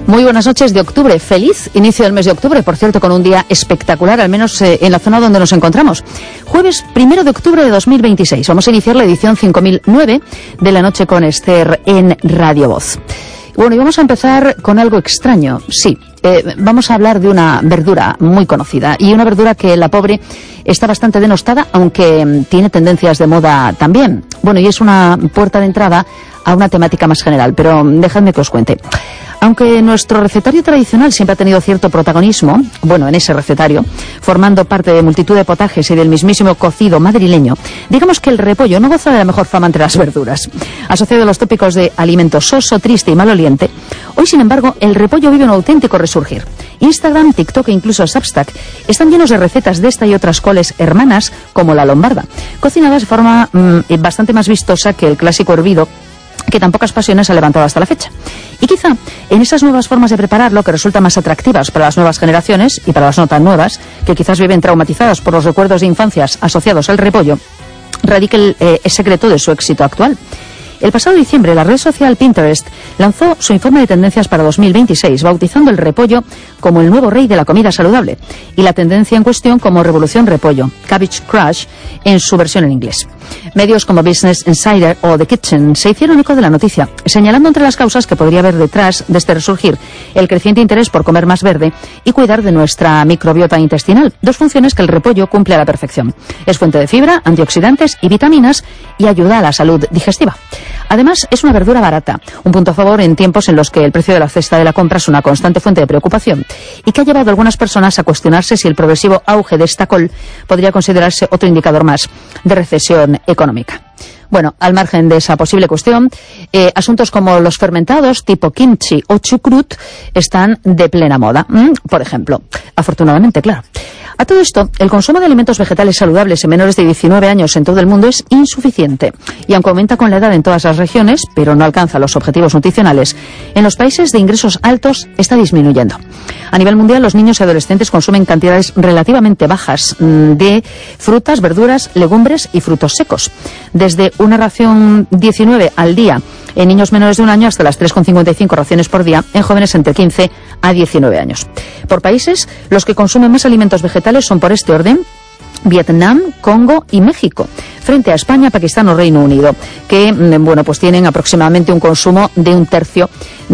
Muy buenas noches de octubre. Feliz inicio del mes de octubre, por cierto, con un día espectacular, al menos en la zona donde nos encontramos. Jueves 1 de octubre de 2026. Vamos a iniciar la edición 5009 de La Noche con Esther en Radio Voz. Bueno, y vamos a empezar con algo extraño. Sí, vamos a hablar de una verdura muy conocida y una verdura que la pobre está bastante denostada, aunque tiene tendencias de moda también. Bueno, y es una puerta de entrada a una temática más general, pero dejadme que os cuente. Aunque nuestro recetario tradicional siempre ha tenido cierto protagonismo, bueno, en ese recetario, formando parte de multitud de potajes y del mismísimo cocido madrileño, digamos que el repollo no goza de la mejor fama entre las verduras. Asociado a los tópicos de alimento soso, triste y maloliente, hoy, sin embargo, el repollo vive un auténtico resurgir. Instagram, TikTok e incluso Substack están llenos de recetas de esta y otras coles hermanas, como la lombarda, cocinadas de forma bastante más vistosa que el clásico hervido, que tan pocas pasiones ha levantado hasta la fecha. Y quizá en esas nuevas formas de prepararlo, que resultan más atractivas para las nuevas generaciones y para las no tan nuevas, que quizás viven traumatizadas por los recuerdos de infancias asociados al repollo, radica el secreto de su éxito actual. El pasado diciembre, la red social Pinterest lanzó su informe de tendencias para 2026, bautizando el repollo como el nuevo rey de la comida saludable y la tendencia en cuestión como Revolución Repollo, Cabbage Crush, en su versión en inglés. Medios como Business Insider o The Kitchen se hicieron eco de la noticia, señalando entre las causas que podría haber detrás de este resurgir el creciente interés por comer más verde y cuidar de nuestra microbiota intestinal, dos funciones que el repollo cumple a la perfección. Es fuente de fibra, antioxidantes y vitaminas y ayuda a la salud digestiva. Además, es una verdura barata, un punto a favor en tiempos en los que el precio de la cesta de la compra es una constante fuente de preocupación y que ha llevado a algunas personas a cuestionarse si el progresivo auge de esta col podría considerarse otro indicador más de recesión económica. Bueno, al margen de esa posible cuestión, asuntos como los fermentados tipo kimchi o chucrut están de plena moda, por ejemplo. Afortunadamente, claro. A todo esto, el consumo de alimentos vegetales saludables en menores de 19 años en todo el mundo es insuficiente. Y aunque aumenta con la edad en todas las regiones, pero no alcanza los objetivos nutricionales, en los países de ingresos altos está disminuyendo. A nivel mundial, los niños y adolescentes consumen cantidades relativamente bajas de frutas, verduras, legumbres y frutos secos. Desde una ración 19 al día en niños menores de un año hasta las 3,55 raciones por día en jóvenes entre 15 a 19 años. Por países, los que consumen más alimentos vegetales son por este orden: Vietnam, Congo y México, frente a España, Pakistán o Reino Unido, que bueno, pues tienen aproximadamente un consumo de un tercio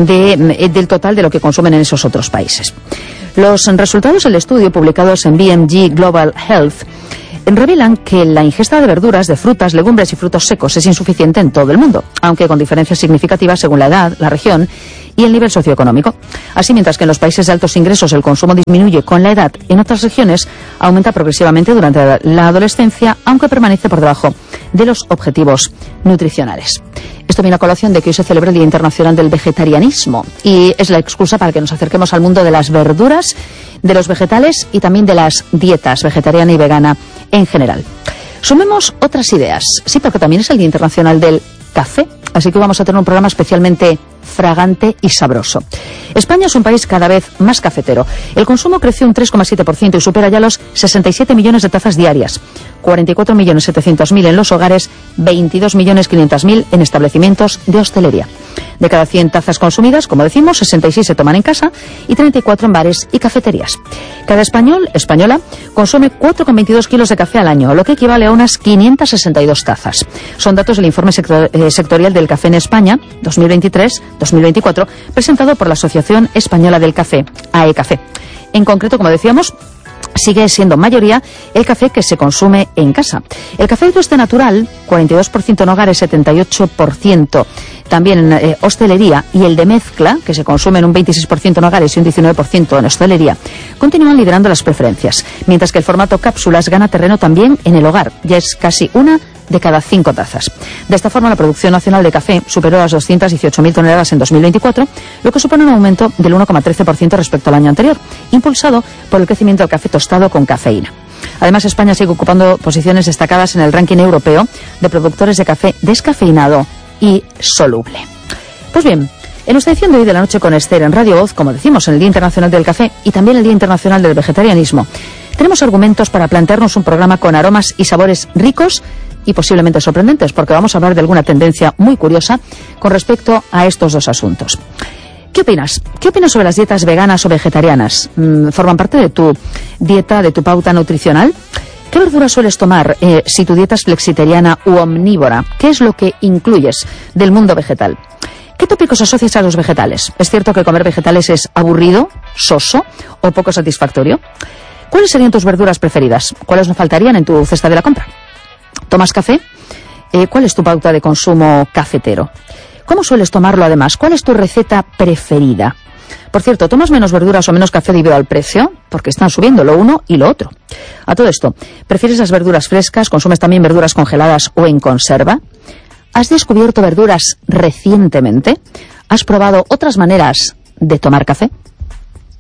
del total de lo que consumen en esos otros países. Los resultados del estudio publicados en BMG Global Health revelan que la ingesta de verduras, de frutas, legumbres y frutos secos es insuficiente en todo el mundo, aunque con diferencias significativas según la edad, la región y el nivel socioeconómico. Así, mientras que en los países de altos ingresos el consumo disminuye con la edad, en otras regiones aumenta progresivamente durante la adolescencia, aunque permanece por debajo de los objetivos nutricionales. Esto viene a colación de que hoy se celebra el Día Internacional del Vegetarianismo y es la excusa para que nos acerquemos al mundo de las verduras, de los vegetales y también de las dietas vegetariana y vegana en general. Sumemos otras ideas, sí, porque también es el Día Internacional del Café, así que vamos a tener un programa especialmente fragante y sabroso. España es un país cada vez más cafetero. El consumo creció un 3,7% y supera ya los 67 millones de tazas diarias, 44.700.000 en los hogares, 22.500.000 en establecimientos de hostelería. De cada 100 tazas consumidas, como decimos, 66 se toman en casa y 34 en bares y cafeterías. Cada española consume 4,22 kilos de café al año, lo que equivale a unas 562 tazas. Son datos del informe sectorial del café en España 2023-2024, presentado por la Asociación Española del Café, AECafé. En concreto, como decíamos, sigue siendo mayoría el café que se consume en casa. El café de tueste natural, 42% en hogares, 78% también en hostelería, y el de mezcla, que se consume en un 26% en hogares y un 19% en hostelería, continúan liderando las preferencias, mientras que el formato cápsulas gana terreno también en el hogar, ya es casi una de cada 5 tazas. De esta forma, la producción nacional de café superó las 218.000 toneladas en 2024, lo que supone un aumento del 1,13% respecto al año anterior, impulsado por el crecimiento del café tostado con cafeína. Además, España sigue ocupando posiciones destacadas en el ranking europeo de productores de café descafeinado y soluble. Pues bien, en nuestra edición de hoy de La Noche con Esther en Radio Voz, como decimos, en el Día Internacional del Café y también el Día Internacional del Vegetarianismo, tenemos argumentos para plantearnos un programa con aromas y sabores ricos y posiblemente sorprendentes, porque vamos a hablar de alguna tendencia muy curiosa con respecto a estos dos asuntos. ¿Qué opinas? ¿Qué opinas sobre las dietas veganas o vegetarianas? ¿Forman parte de tu dieta, de tu pauta nutricional? ¿Qué verduras sueles tomar si tu dieta es flexitariana u omnívora? ¿Qué es lo que incluyes del mundo vegetal? ¿Qué tópicos asocias a los vegetales? ¿Es cierto que comer vegetales es aburrido, soso o poco satisfactorio? ¿Cuáles serían tus verduras preferidas? ¿Cuáles no faltarían en tu cesta de la compra? ¿Tomas café? ¿Cuál es tu pauta de consumo cafetero? ¿Cómo sueles tomarlo además? ¿Cuál es tu receta preferida? Por cierto, ¿tomas menos verduras o menos café debido al precio? Porque están subiendo lo uno y lo otro. A todo esto, ¿prefieres las verduras frescas? ¿Consumes también verduras congeladas o en conserva? ¿Has descubierto verduras recientemente? ¿Has probado otras maneras de tomar café?